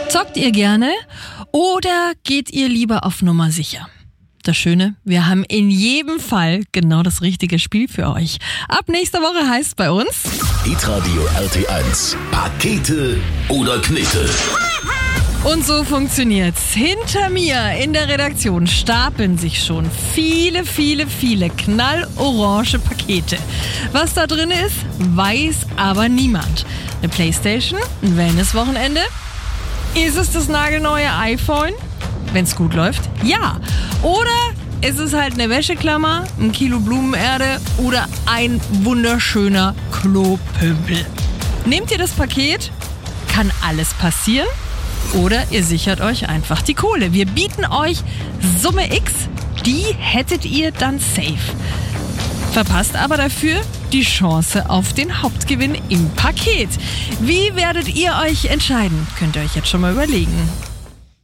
Zockt ihr gerne oder geht ihr lieber auf Nummer sicher? Das Schöne, wir haben in jedem Fall genau das richtige Spiel für euch. Ab nächster Woche heißt bei uns Hitradio RT1 Pakete oder Knete. Und so funktioniert's. Hinter mir in der Redaktion stapeln sich schon viele knallorange Pakete. Was da drin ist, weiß aber niemand. Eine Playstation, ein Wellnesswochenende? Ist es das nagelneue iPhone? Wenn's gut läuft, ja. Oder ist es halt eine Wäscheklammer, ein Kilo Blumenerde oder ein wunderschöner Klopümpel? Nehmt ihr das Paket? Kann alles passieren? Oder ihr sichert euch einfach die Kohle. Wir bieten euch Summe X, die hättet ihr dann safe. Verpasst aber dafür die Chance auf den Hauptgewinn im Paket. Wie werdet ihr euch entscheiden? Könnt ihr euch jetzt schon mal überlegen.